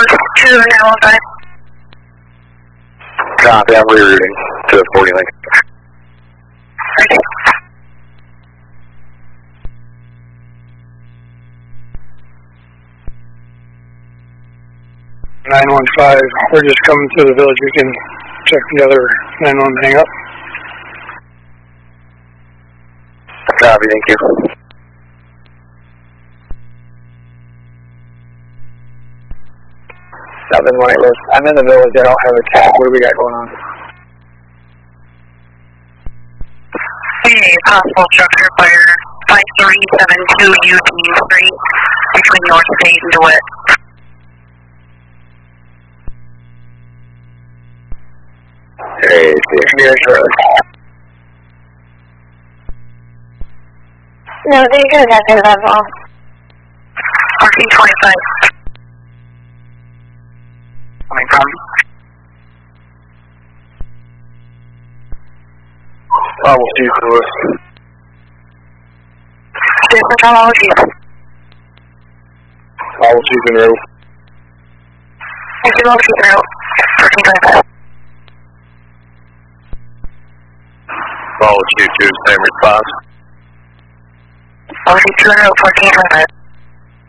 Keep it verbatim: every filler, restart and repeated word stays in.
two nine one five. Copy, I'm rerouting to forty link. Ready. nine one five, we're just coming through the village. We can check the other nine one hang up. Copy, thank you. seven one eight, I'm in the village, I don't have a tag. What do we got going on? Hey, possible structure fire five three seven two Eugene Street between North State and DeWitt. Hey, Spears Road. No, they go at their level. fourteen twenty-five. Coming from? I will see you, Lewis. Jason, come on with you. I will see you, Road. Thank you, Loki, through. fourteen twenty-five. Follow you to same response. Loki, two fourteen twenty-five.